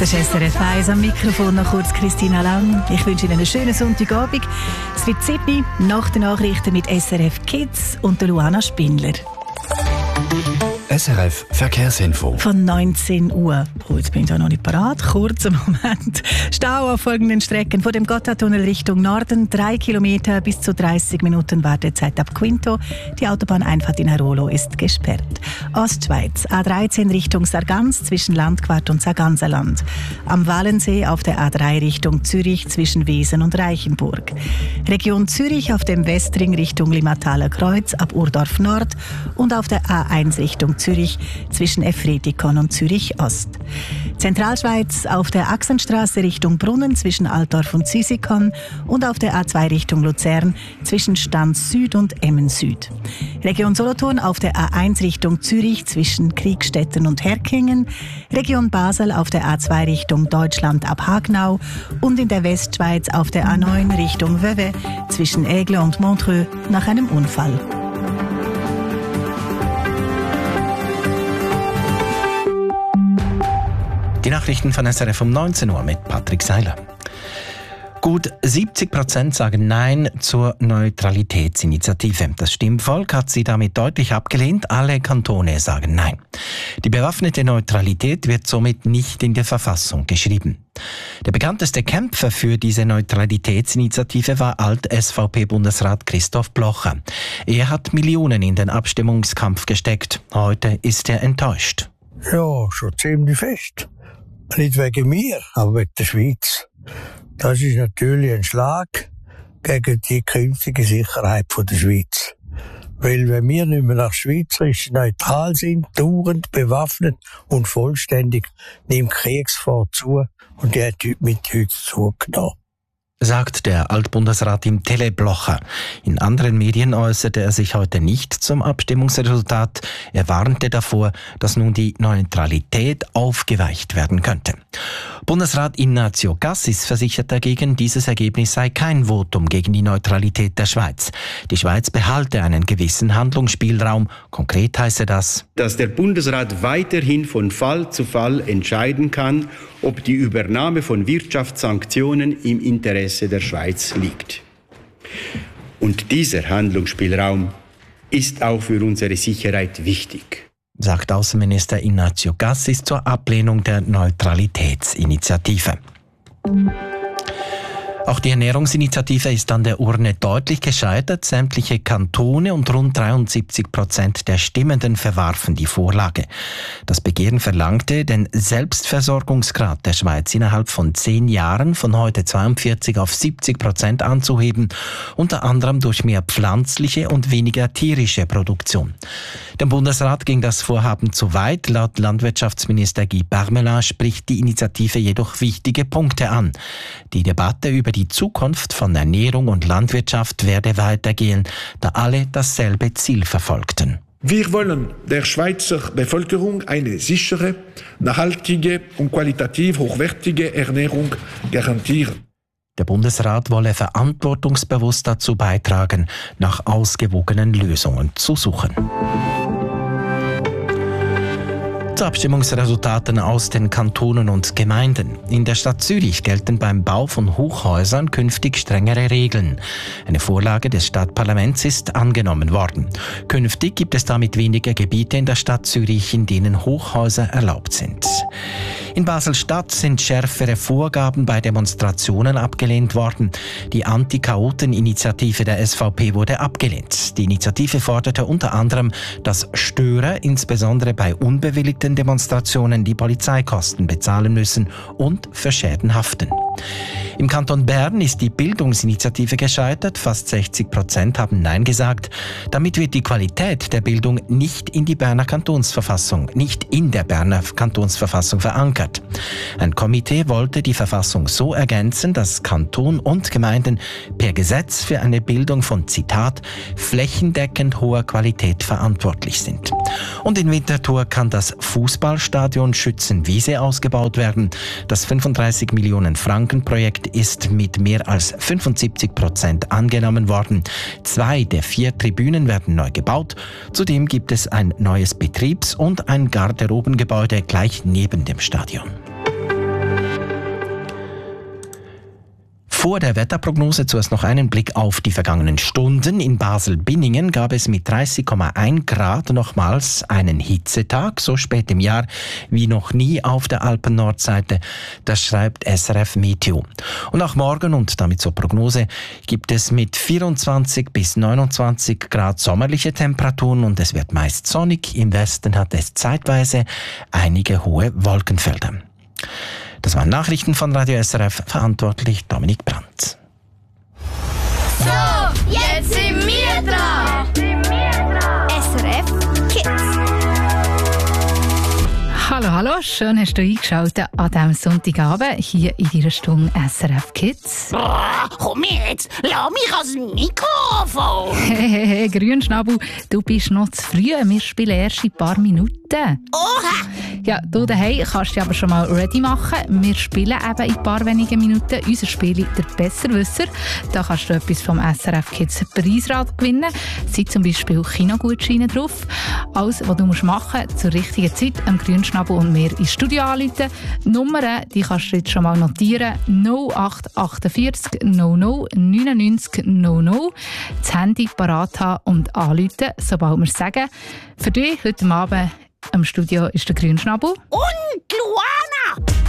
Das ist SRF 1 am Mikrofon, noch kurz Christina Lang. Ich wünsche Ihnen einen schönen Sonntagabend. Es wird 7 nach den Nachrichten mit SRF Kids und der Luana Spindler. SRF Verkehrsinfo. Von 19 Uhr. Oh, jetzt bin ich da noch nicht parat. Kurzer Moment. Stau auf folgenden Strecken. Von dem Gotthardtunnel Richtung Norden 3 Kilometer bis zu 30 Minuten Wartezeit ab Quinto. Die Autobahneinfahrt in Arolo ist gesperrt. Ostschweiz A13 Richtung Sargans zwischen Landquart und Sarganserland. Am Walensee auf der A3 Richtung Zürich zwischen Wesen und Reichenburg. Region Zürich auf dem Westring Richtung Limataler Kreuz ab Urdorf Nord und auf der A1 Richtung Zürich zwischen Efretikon und Zürich Ost. Zentralschweiz auf der Achsenstraße Richtung Brunnen zwischen Altdorf und Zisikon und auf der A2 Richtung Luzern zwischen Stans Süd und Emmen Süd. Region Solothurn auf der A1 Richtung Zürich zwischen Kriegstetten und Herkingen. Region Basel auf der A2 Richtung Deutschland ab Hagnau und in der Westschweiz auf der A9 Richtung Vevey zwischen Aigle und Montreux nach einem Unfall. Die Nachrichten von SRF um 19 Uhr mit Patrick Seiler. Gut 70% sagen Nein zur Neutralitätsinitiative. Das Stimmvolk hat sie damit deutlich abgelehnt. Alle Kantone sagen Nein. Die bewaffnete Neutralität wird somit nicht in der Verfassung geschrieben. Der bekannteste Kämpfer für diese Neutralitätsinitiative war Alt-SVP-Bundesrat Christoph Blocher. Er hat Millionen in den Abstimmungskampf gesteckt. Heute ist er enttäuscht. Ja, schon ziemlich fest. Nicht wegen mir, aber wegen der Schweiz. Das ist natürlich ein Schlag gegen die künftige Sicherheit der Schweiz. Weil wenn wir nicht mehr nach Schweizerisch neutral sind, dauernd bewaffnet und vollständig, nimmt Kriegsgefahr zu und die hat mit heute zugenommen. Sagt der Altbundesrat im Tele Blocher. In anderen Medien äußerte er sich heute nicht zum Abstimmungsresultat. Er warnte davor, dass nun die Neutralität aufgeweicht werden könnte. Bundesrat Ignazio Cassis versichert dagegen, dieses Ergebnis sei kein Votum gegen die Neutralität der Schweiz. Die Schweiz behalte einen gewissen Handlungsspielraum. Konkret heiße das, dass der Bundesrat weiterhin von Fall zu Fall entscheiden kann, ob die Übernahme von Wirtschaftssanktionen im Interesse der Schweiz liegt. Und dieser Handlungsspielraum ist auch für unsere Sicherheit wichtig, sagt Außenminister Ignazio Cassis zur Ablehnung der Neutralitätsinitiative. Auch die Ernährungsinitiative ist an der Urne deutlich gescheitert. Sämtliche Kantone und rund 73% der Stimmenden verwarfen die Vorlage. Das Begehren verlangte, den Selbstversorgungsgrad der Schweiz innerhalb von 10 Jahren von heute 42 auf 70% anzuheben, unter anderem durch mehr pflanzliche und weniger tierische Produktion. Dem Bundesrat ging das Vorhaben zu weit. Laut Landwirtschaftsminister Guy Parmelin spricht die Initiative jedoch wichtige Punkte an. Die Debatte über die Zukunft von Ernährung und Landwirtschaft werde weitergehen, da alle dasselbe Ziel verfolgten. Wir wollen der Schweizer Bevölkerung eine sichere, nachhaltige und qualitativ hochwertige Ernährung garantieren. Der Bundesrat wolle verantwortungsbewusst dazu beitragen, nach ausgewogenen Lösungen zu suchen. Zu Abstimmungsresultaten aus den Kantonen und Gemeinden. In der Stadt Zürich gelten beim Bau von Hochhäusern künftig strengere Regeln. Eine Vorlage des Stadtparlaments ist angenommen worden. Künftig gibt es damit weniger Gebiete in der Stadt Zürich, in denen Hochhäuser erlaubt sind. In Basel-Stadt sind schärfere Vorgaben bei Demonstrationen abgelehnt worden. Die Anti-Chaoten-Initiative der SVP wurde abgelehnt. Die Initiative forderte unter anderem, dass Störer insbesondere bei unbewilligten Demonstrationen die Polizeikosten bezahlen müssen und für Schäden haften. Im Kanton Bern ist die Bildungsinitiative gescheitert. Fast 60% haben Nein gesagt. Damit wird die Qualität der Bildung nicht in der Berner Kantonsverfassung verankert. Ein Komitee wollte die Verfassung so ergänzen, dass Kanton und Gemeinden per Gesetz für eine Bildung von, Zitat, flächendeckend hoher Qualität verantwortlich sind. Und in Winterthur kann das Fußballstadion Schützenwiese ausgebaut werden. Das 35 Millionen Franken Projekt ist mit mehr als 75% angenommen worden. 2 der 4 Tribünen werden neu gebaut. Zudem gibt es ein neues Betriebs- und ein Garderobengebäude gleich neben dem Stadion. Vor der Wetterprognose zuerst noch einen Blick auf die vergangenen Stunden. In Basel-Binningen gab es mit 30,1 Grad nochmals einen Hitzetag, so spät im Jahr wie noch nie auf der Alpen-Nordseite. Das schreibt SRF Meteo. Und auch morgen und damit zur Prognose gibt es mit 24 bis 29 Grad sommerliche Temperaturen und es wird meist sonnig. Im Westen hat es zeitweise einige hohe Wolkenfelder. Das waren Nachrichten von Radio SRF, verantwortlich Dominik Brandt. So, jetzt sind wir dran. SRF Kids. Hallo, schön hast du eingeschaltet an diesem Sonntagabend hier in deiner Stunde SRF Kids. Komm jetzt, lass mich ans Mikrofon. Hey, Grünschnabel, du bist noch zu früh. Wir spielen erst in ein paar Minuten. Oha! Ja, du daheim kannst dich aber schon mal ready machen. Wir spielen eben in ein paar wenigen Minuten unser Spiel «Der Besserwisser». Da kannst du etwas vom SRF Kids Preisrad gewinnen. Sind zum Beispiel Kinogutscheine drauf. Alles, was du machen musst, zur richtigen Zeit am Grünschnabel und mir ins Studio anrufen. Die Nummern, die kannst du jetzt schon mal notieren. 0848 00 99 00. Das Handy parat haben und anrufen, sobald wir es sagen. Für dich heute Abend am Studio ist der Grünschnabel. Und Luana!